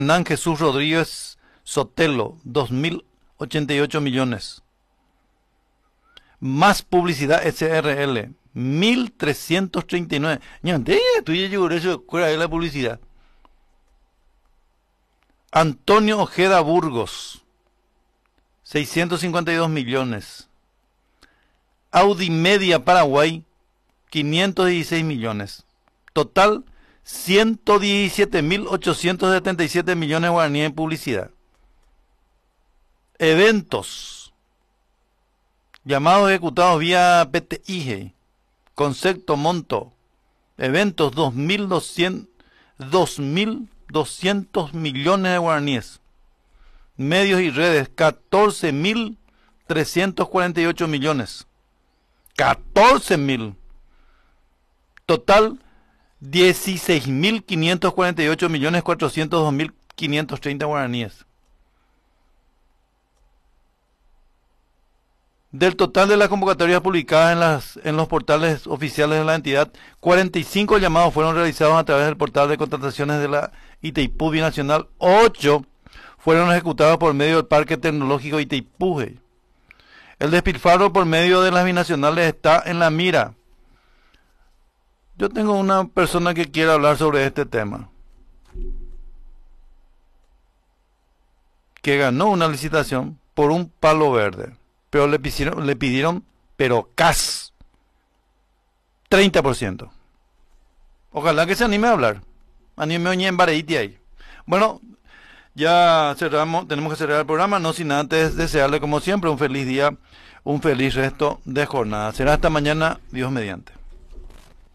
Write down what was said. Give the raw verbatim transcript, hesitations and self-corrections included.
Hernán Jesús Rodríguez Sotelo, dos mil ochenta y ocho millones. Más publicidad S R L, mil trescientos treinta y nueve. Ñante, tú ya llegó eso, fuera de la publicidad. Antonio Ojeda Burgos, seiscientos cincuenta y dos millones. Audi Media Paraguay, quinientos dieciséis millones. Total, ciento diecisiete mil ochocientos setenta y siete millones de guaraníes en publicidad. Eventos. Llamados ejecutados vía P T I G. Concepto monto. Eventos dos mil doscientos millones de guaraníes. Medios y redes catorce mil trescientos cuarenta y ocho millones. catorce mil. Total dieciséis mil quinientos cuarenta y ocho millones cuatrocientos dos mil quinientos treinta guaraníes. Del total de las convocatorias publicadas en, las, en los portales oficiales de la entidad, cuarenta y cinco llamados fueron realizados a través del portal de contrataciones de la Itaipú Binacional. ocho fueron ejecutados por medio del Parque Tecnológico Itaipú. El despilfarro por medio de las binacionales está en la mira. Yo tengo una persona que quiere hablar sobre este tema, que ganó una licitación por un palo verde, pero le pidieron, le pidieron pero cas, treinta por ciento. Ojalá que se anime a hablar. Anime en Bareiti ahí. Bueno, ya cerramos, tenemos que cerrar el programa, no sin antes desearle como siempre un feliz día, un feliz resto de jornada. Será hasta mañana, Dios mediante.